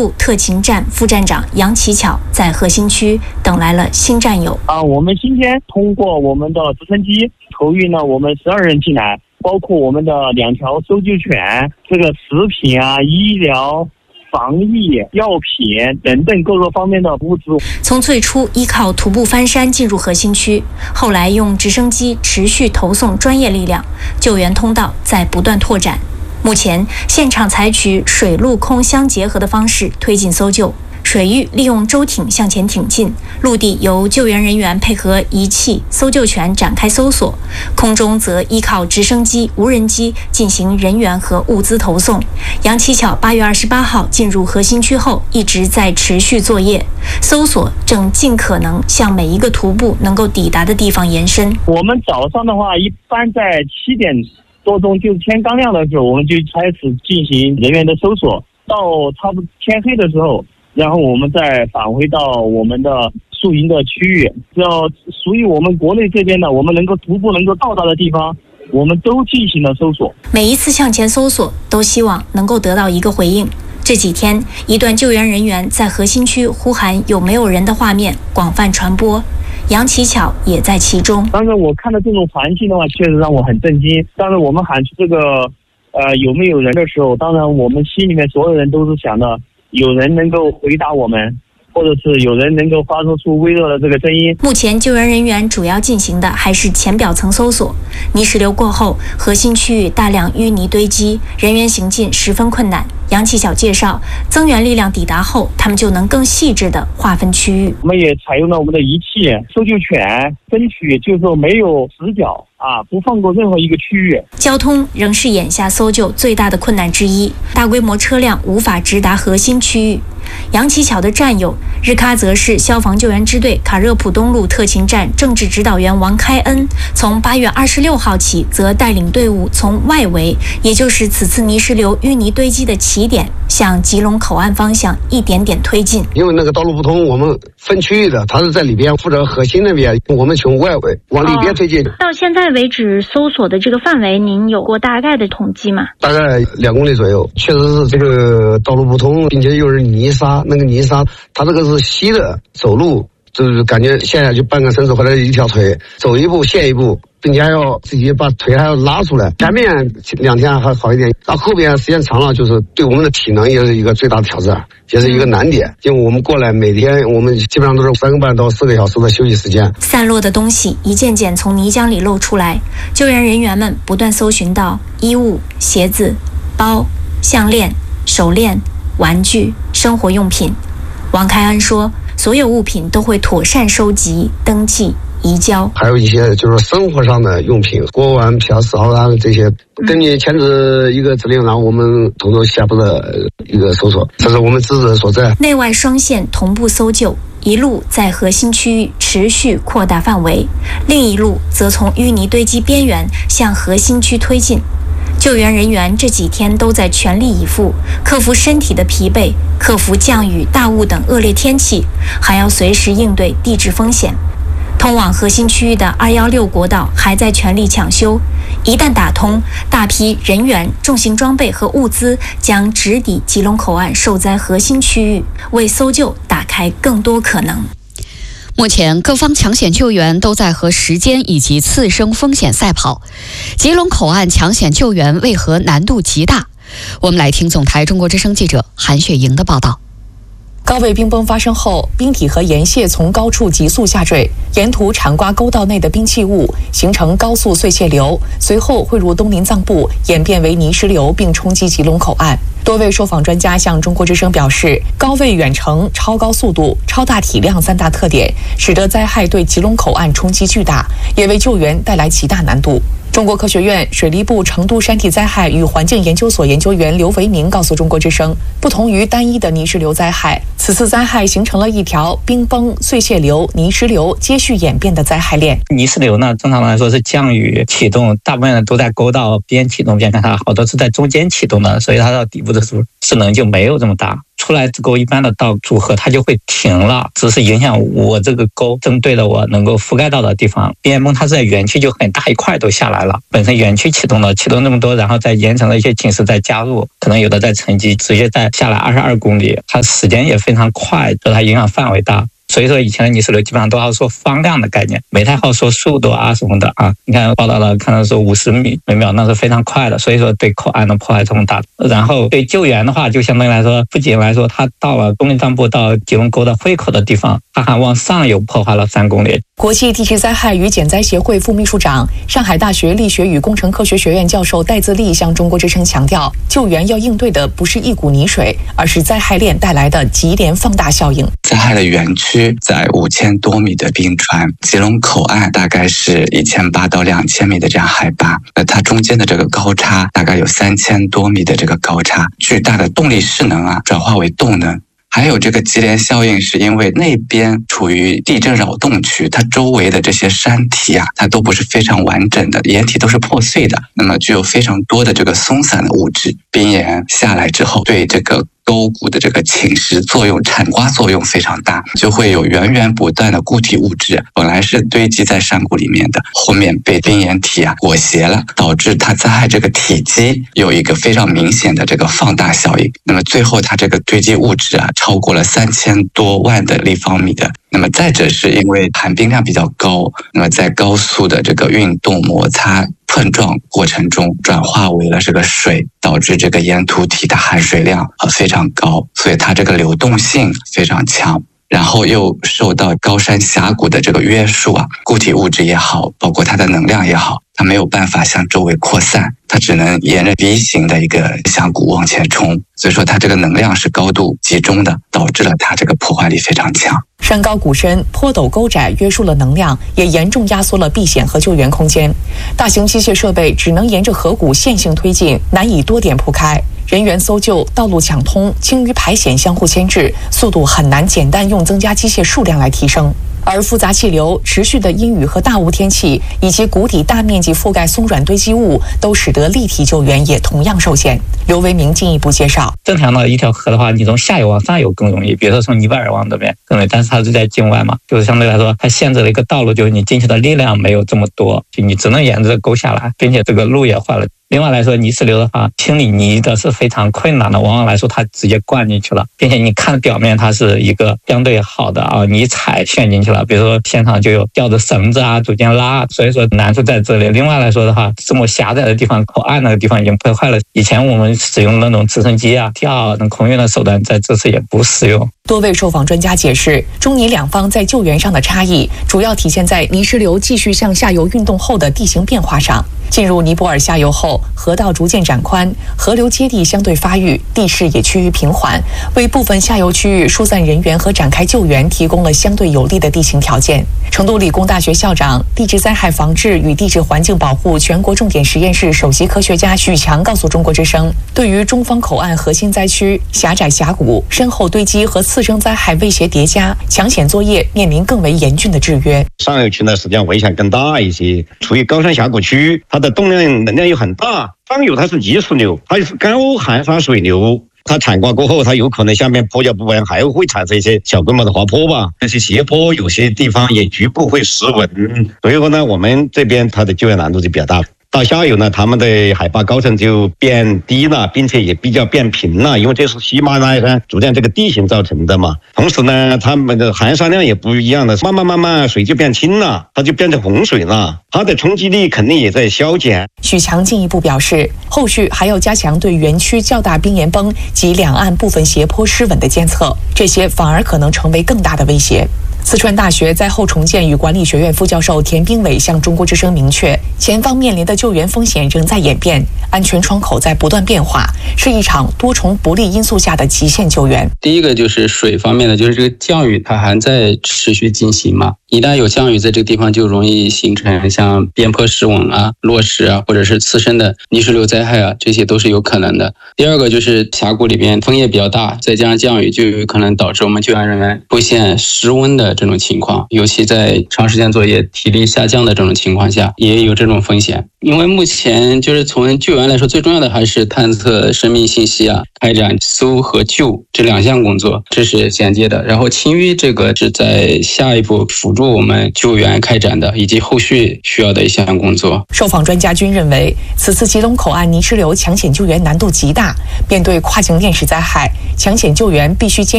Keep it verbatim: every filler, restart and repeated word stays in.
路特勤站副站长杨启巧在核心区等来了新战友。 啊，我们今天通过我们的直升机投运了我们十二人进来，包括我们的两条搜救犬，这个食品啊、医疗、防疫、药品等等各个方面的物资。 从最初依靠徒步翻山进入核心区，后来用直升机持续投送专业力量，救援通道在不断拓展。目前现场采取水陆空相结合的方式推进搜救，水域利用舟艇向前挺进，陆地由救援人员配合仪器、搜救犬展开搜索，空中则依靠直升机、无人机进行人员和物资投送。杨启巧八月二十八号进入核心区后，一直在持续作业，搜索正尽可能向每一个徒步能够抵达的地方延伸。 我们早上的话，一般在七点多钟，就是天刚亮的时候，我们就开始进行人员的搜索，到差不多天黑的时候，然后我们再返回到我们的宿营的区域，只要属于我们国内这边的，我们能够徒步能够到达的地方，我们都进行了搜索。 每一次向前搜索，都希望能够得到一个回应。这几天，一段救援人员在核心区呼喊有没有人的画面广泛传播，杨启巧也在其中。 当然，我看到这种环境的话，确实让我很震惊。当然，我们喊出这个呃有没有人的时候，当然我们心里面所有人都是想的，有人能够回答我们，或者是有人能够发出出微弱的这个声音。 目前救援人员主要进行的还是浅表层搜索。泥石流过后，核心区域大量淤泥堆积，人员行进十分困难。杨启巧介绍，增援力量抵达后，他们就能更细致地划分区域。 我们也采用了我们的仪器、搜救犬，争取就是说没有死角啊，不放过任何一个区域。 交通仍是眼下搜救最大的困难之一，大规模车辆无法直达核心区域。杨启巧的战友日喀则市消防救援支队卡热普东路特勤站政治指导员王开恩，从八月二十六号起，则带领队伍从外围，也就是此次泥石流淤泥堆积的起点，向吉隆口岸方向一点点推进。 因为那个道路不通，我们分区域的，他是在里边负责核心那边，我们从外围往里边推进。 哦，到现在为止，搜索的这个范围，您有过大概的统计吗？ 大概两公里左右，确实是这个道路不通，并且又是泥沙，那个泥沙它这个是稀的，走路就是感觉陷下去半个身子或者一条腿，走一步陷一步，并且还要自己把腿还要拉出来。前面两天还好一点，到后边时间长了，就是对我们的体能也是一个最大的挑战，也是一个难点。因为我们过来每天我们基本上都是三个半到四个小时的休息时间。 散落的东西一件件从泥浆里露出来，救援人员们不断搜寻到衣物、鞋子、包、项链、手链、玩具、生活用品。王开恩说，所有物品都会妥善收集、登记、移交。 还有一些就是生活上的用品，锅碗瓢勺啊这些，根据签字一个指令，然后我们统筹下步的一个搜索，这是我们职责所在。 内外双线同步搜救，一路在核心区域持续扩大范围，另一路则从淤泥堆积边缘向核心区推进。救援人员这几天都在全力以赴，克服身体的疲惫，克服降雨、大雾等恶劣天气，还要随时应对地质风险。通往核心区域的二一六国道还在全力抢修，一旦打通，大批人员、重型装备和物资将直抵吉隆口岸受灾核心区域，为搜救打开更多可能。 目前各方抢险救援都在和时间以及次生风险赛跑，吉隆口岸抢险救援为何难度极大？我们来听总台中国之声记者韩雪莹的报道。 高位冰崩发生后，冰体和岩屑从高处急速下坠，沿途铲刮沟道内的冰气雾，形成高速碎屑流，随后汇入东林藏部，演变为泥石流，并冲击吉隆口岸。多位受访专家向中国之声表示，高位远程、超高速度、超大体量三大特点，使得灾害对吉隆口岸冲击巨大，也为救援带来极大难度。中国科学院水利部成都山体灾害与环境研究所研究员刘维明告诉中国之声，不同于单一的泥石流灾害，此次灾害形成了一条冰崩、碎屑流、泥石流接续演变的灾害链。 泥石流呢，正常来说是降雨启动，大部分都在沟道边启动边看它，好多是在中间启动的，所以它到底部的时候势能就没有这么大。 出来沟一般的道组合它就会停了，只是影响我这个沟针对的我能够覆盖到的地方。边缘崩它是在园区就很大一块都下来了，本身园区启动了，启动那么多，然后再延长的一些警示再加入，可能有的在沉积，直接再下来二十二公里，它时间也非常快，所以它影响范围大。所以说以前的泥石流基本上都要说方量的概念，没太好说速度啊什么的啊。你看报道了，看到说五十米每秒，那是非常快的，所以说对口岸的破坏这么大。然后对救援的话，就相对来说，不仅来说它到了东林藏布到吉隆沟的汇口的地方，它还往上游破坏了三公里。 国际地质灾害与减灾协会副秘书长、上海大学力学与工程科学学院教授戴自立向中国之声强调，救援要应对的不是一股泥水，而是灾害链带来的级联放大效应。 灾害的园区在五千多米的冰川，吉隆口岸大概是一千八到两千米的这样海拔，那它中间的这个高差大概有三千多米的这个高差，巨大的动力势能啊转化为动能。还有这个级联效应，是因为那边处于地震扰动区，它周围的这些山体啊，它都不是非常完整的，岩体都是破碎的，那么具有非常多的这个松散的物质。冰岩下来之后，对这个沟谷的这个侵蚀作用、铲刮作用非常大，就会有源源不断的固体物质，本来是堆积在山谷里面的，后面被冰岩体啊裹挟了，导致它灾害这个体积有一个非常明显的这个放大效应。那么最后它这个堆积物质啊超过了三千多万的立方米的。那么再者是因为含冰量比较高，那么在高速的这个运动摩擦碰撞过程中转化为了这个水，导致这个岩土体的含水量啊非常高，所以它这个流动性非常强。然后又受到高山峡谷的这个约束啊，固体物质也好，包括它的能量也好，它没有办法向周围扩散，它只能沿着 V 型的一个峡谷往前冲，所以说它这个能量是高度集中的，导致了它这个破坏力非常强。 山高谷深，坡陡沟窄，约束了能量，也严重压缩了避险和救援空间。大型机械设备只能沿着河谷线性推进，难以多点铺开。人员搜救、道路抢通、清淤排险相互牵制，速度很难简单用增加机械数量来提升。而复杂气流、持续的阴雨和大雾天气，以及谷底大面积覆盖松软堆积物，都使得立体救援也同样受限。刘维明进一步介绍， 正常的一条河的话，你从下游往上游更容易，比如说从尼泊尔往这边更容易，但是它是在境外嘛，就是相对来说它限制了一个道路，就是你进去的力量没有这么多，就你只能沿着沟下来，并且这个路也坏了。另外来说，泥石流的话，清理泥的是非常困难的，往往来说它直接灌进去了，并且你看表面它是一个相对好的啊，你踩陷进去了，比如说现场就有吊着绳子啊，逐渐拉，所以说难处在这里。另外来说的话，这么狭窄的地方，口岸那个地方已经破坏了，以前我们使用那种直升机啊、跳等空运的手段，在这次也不适用。 多位受访专家解释，中泥两方在救援上的差异，主要体现在泥石流继续向下游运动后的地形变化上。进入尼泊尔下游后，河道逐渐展宽，河流接地相对发育，地势也趋于平缓，为部分下游区域疏散人员和展开救援提供了相对有利的地形条件。成都理工大学校长、地质灾害防治与地质环境保护全国重点实验室首席科学家许强告诉中国之声，对于中方口岸核心灾区、狭窄峡谷、深厚堆积和次生灾害威胁叠加，抢险作业面临更为严峻的制约。 上游区呢，实际上危险更大一些，处于高山峡谷区，它的动量能量又很大。上游它是泥石流，它是高含沙水流，它铲刮过后，它有可能下面坡脚部分还会产生一些小规模的滑坡吧，那些斜坡有些地方也局部会失稳，所以说呢，我们这边它的救援难度就比较大。到下游呢，他们的海拔高程就变低了，并且也比较变平了，因为这是喜马拉雅山逐渐这个地形造成的嘛。同时呢，他们的含沙量也不一样的，慢慢慢慢水就变清了，它就变成洪水了，它的冲击力肯定也在消减。 许强进一步表示，后续还要加强对园区较大冰岩崩及两岸部分斜坡失稳的监测，这些反而可能成为更大的威胁。四川大学灾后重建与管理学院副教授田兵伟向中国之声明确，前方面临的救援风险仍在演变，安全窗口在不断变化，是一场多重不利因素下的极限救援。 第一个就是水方面的，就是这个降雨它还在持续进行嘛，一旦有降雨，在这个地方就容易形成像边坡失稳啊、落石啊，或者是次生的泥石流灾害啊，这些都是有可能的。第二个就是峡谷里边风也比较大，再加上降雨，就有可能导致我们救援人员出现失温的的这种情况，尤其在长时间作业、体力下降的这种情况下，也有这种风险。因为目前就是从救援来说，最重要的还是探测生命信息啊，开展搜和救这两项工作，这是衔接的。然后清淤这个是在下一步辅助我们救援开展的，以及后续需要的一项工作。 受访专家均认为，此次吉隆口岸泥石流抢险救援难度极大，面对跨境链式灾害，抢险救援必须坚